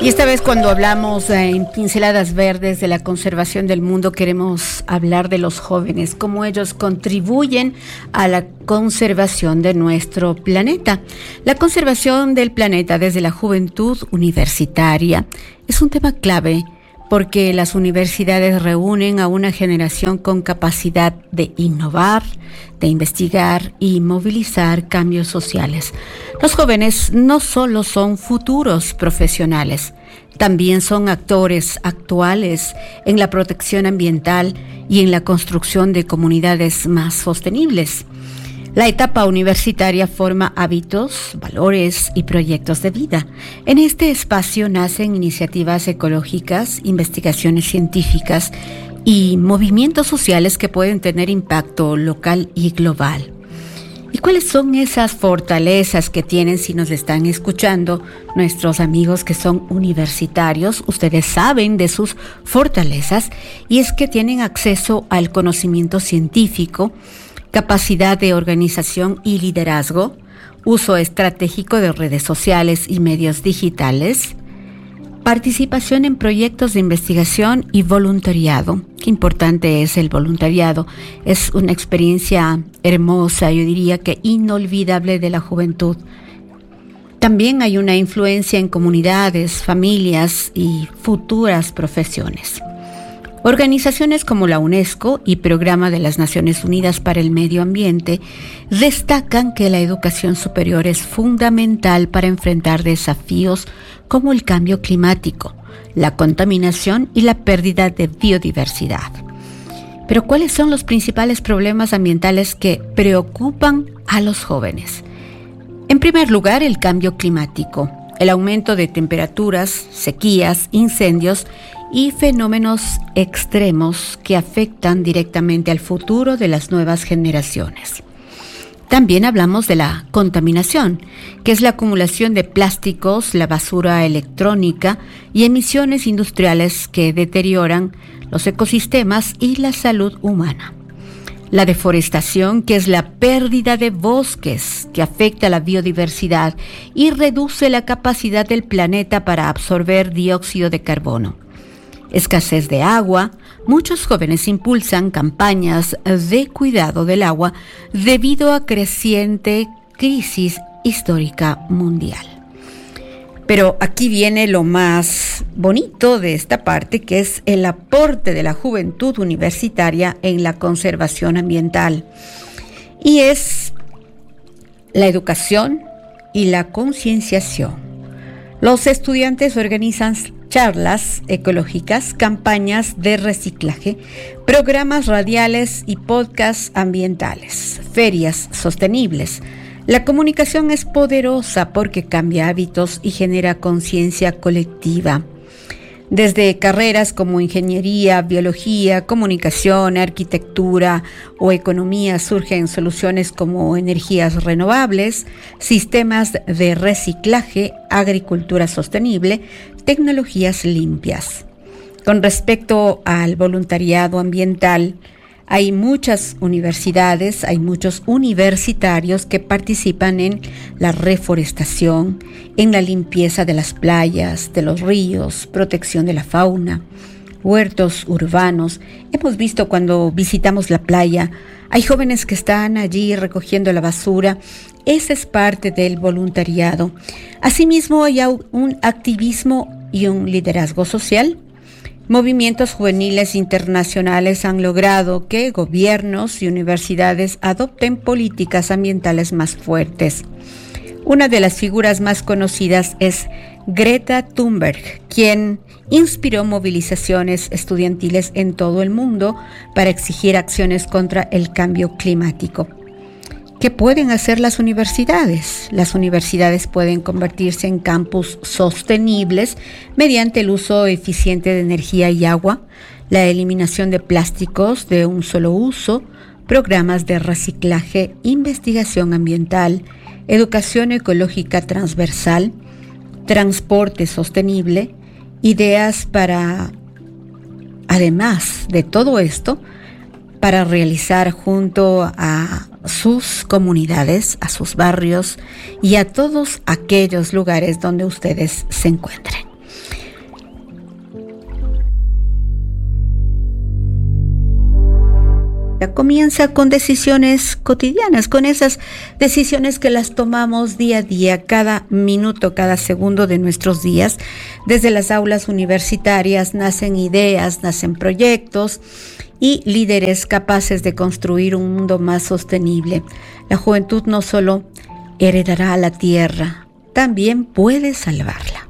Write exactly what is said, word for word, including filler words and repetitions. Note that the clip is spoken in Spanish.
Y esta vez, cuando hablamos eh, en Pinceladas Verdes de la conservación del mundo, queremos hablar de los jóvenes, cómo ellos contribuyen a la conservación de nuestro planeta. La conservación del planeta desde la juventud universitaria es un tema clave, porque las universidades reúnen a una generación con capacidad de innovar, de investigar y movilizar cambios sociales. Los jóvenes no solo son futuros profesionales, también son actores actuales en la protección ambiental y en la construcción de comunidades más sostenibles. La etapa universitaria forma hábitos, valores y proyectos de vida. En este espacio nacen iniciativas ecológicas, investigaciones científicas y movimientos sociales que pueden tener impacto local y global. ¿Y cuáles son esas fortalezas que tienen, si nos están escuchando, nuestros amigos que son universitarios? Ustedes saben de sus fortalezas, y es que tienen acceso al conocimiento científico, capacidad de organización y liderazgo, uso estratégico de redes sociales y medios digitales, participación en proyectos de investigación y voluntariado. Qué importante es el voluntariado. Es una experiencia hermosa, yo diría que inolvidable, de la juventud. También hay una influencia en comunidades, familias y futuras profesiones. Organizaciones como la UNESCO y Programa de las Naciones Unidas para el Medio Ambiente destacan que la educación superior es fundamental para enfrentar desafíos como el cambio climático, la contaminación y la pérdida de biodiversidad. Pero ¿cuáles son los principales problemas ambientales que preocupan a los jóvenes? En primer lugar, el cambio climático, el aumento de temperaturas, sequías, incendios y fenómenos extremos que afectan directamente al futuro de las nuevas generaciones. También hablamos de la contaminación, que es la acumulación de plásticos, la basura electrónica y emisiones industriales que deterioran los ecosistemas y la salud humana. La deforestación, que es la pérdida de bosques, que afecta a la biodiversidad y reduce la capacidad del planeta para absorber dióxido de carbono. Escasez de agua. Muchos jóvenes impulsan campañas de cuidado del agua debido a creciente crisis histórica mundial. Pero aquí viene lo más bonito de esta parte, que es el aporte de la juventud universitaria en la conservación ambiental. Y es la educación y la concienciación. Los estudiantes organizan charlas ecológicas, campañas de reciclaje, programas radiales y podcasts ambientales, ferias sostenibles. La comunicación es poderosa porque cambia hábitos y genera conciencia colectiva. Desde carreras como ingeniería, biología, comunicación, arquitectura o economía surgen soluciones como energías renovables, sistemas de reciclaje, agricultura sostenible, tecnologías limpias. Con respecto al voluntariado ambiental, hay muchas universidades, hay muchos universitarios que participan en la reforestación, en la limpieza de las playas, de los ríos, protección de la fauna, huertos urbanos. Hemos visto cuando visitamos la playa, hay jóvenes que están allí recogiendo la basura. Esa es parte del voluntariado. Asimismo, hay un activismo y un liderazgo social. Movimientos juveniles internacionales han logrado que gobiernos y universidades adopten políticas ambientales más fuertes. Una de las figuras más conocidas es Greta Thunberg, quien inspiró movilizaciones estudiantiles en todo el mundo para exigir acciones contra el cambio climático. ¿Qué pueden hacer las universidades? Las universidades pueden convertirse en campus sostenibles mediante el uso eficiente de energía y agua, la eliminación de plásticos de un solo uso, programas de reciclaje, investigación ambiental, educación ecológica transversal, transporte sostenible, ideas para, además de todo esto, para realizar junto a sus comunidades, a sus barrios y a todos aquellos lugares donde ustedes se encuentren. Comienza con decisiones cotidianas, con esas decisiones que las tomamos día a día, cada minuto, cada segundo de nuestros días. Desde las aulas universitarias nacen ideas, nacen proyectos y líderes capaces de construir un mundo más sostenible. La juventud no solo heredará la tierra, también puede salvarla.